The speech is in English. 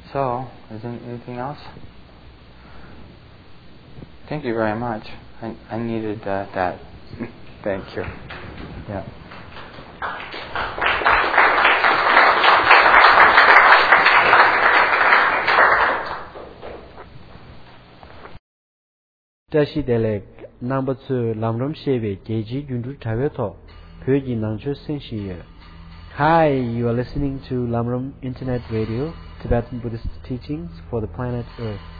So, is there anything else? Thank you very much. I needed that. Thank you. Yeah. Tashi Delek number 2 Lamram Shebe Geji Yundu Taveto Pyoji Nangcho Senshiye. Hi, you are listening to Lamram Internet Radio, Tibetan Buddhist teachings for the planet Earth.